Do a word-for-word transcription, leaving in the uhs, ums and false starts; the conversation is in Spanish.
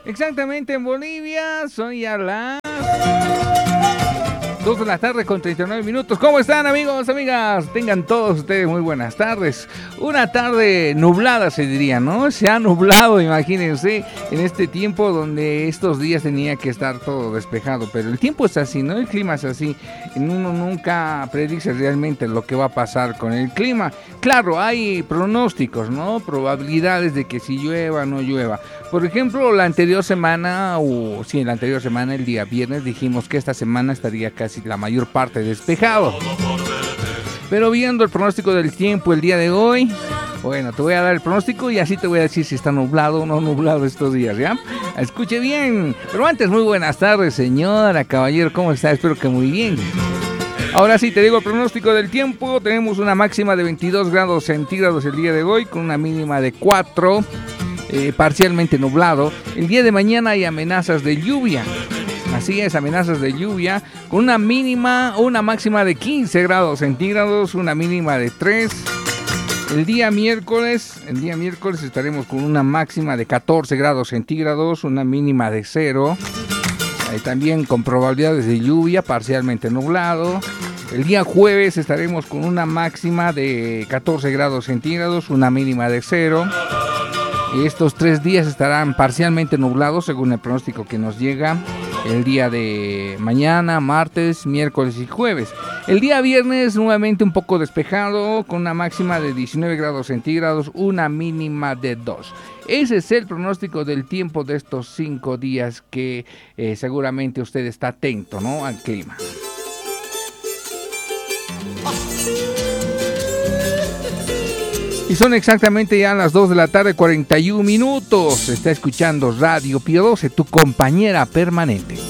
Exactamente, en Bolivia son ya las dos de la tarde con treinta y nueve minutos. ¿Cómo están, amigos, amigas? Tengan todos ustedes muy buenas tardes. Una tarde nublada, se diría, ¿no? Se ha nublado, imagínense, en este tiempo donde estos días tenía que estar todo despejado. Pero el tiempo es así, ¿no? El clima es así. Uno nunca predice realmente lo que va a pasar con el clima. Claro, hay pronósticos, ¿no? Probabilidades de que si llueva o no llueva. Por ejemplo, la anterior semana, o sí, la anterior semana, el día viernes, dijimos que esta semana estaría casi la mayor parte despejado. Pero viendo el pronóstico del tiempo el día de hoy, bueno, te voy a dar el pronóstico y así te voy a decir si está nublado o no nublado estos días, ¿ya? Escuche bien. Pero antes, muy buenas tardes, señora, caballero, ¿cómo está? Espero que muy bien. Ahora sí, te digo el pronóstico del tiempo. Tenemos una máxima de veintidós grados centígrados el día de hoy, con una mínima de cuatro, eh, parcialmente nublado. El día de mañana hay amenazas de lluvia. Así es, amenazas de lluvia, con una mínima, una máxima de quince grados centígrados, una mínima de tres. El día miércoles, el día miércoles estaremos con una máxima de catorce grados centígrados, una mínima de cero. Eh, también con probabilidades de lluvia, parcialmente nublado. El día jueves estaremos con una máxima de catorce grados centígrados, una mínima de cero. Y estos tres días estarán parcialmente nublados según el pronóstico que nos llega el día de mañana, martes, miércoles y jueves. El día viernes nuevamente un poco despejado, con una máxima de diecinueve grados centígrados, una mínima de dos. Ese es el pronóstico del tiempo de estos cinco días que eh, seguramente usted está atento, ¿no?, al clima. Y son exactamente ya las dos de la tarde, cuarenta y un minutos. Está escuchando Radio Pío doce, tu compañera permanente.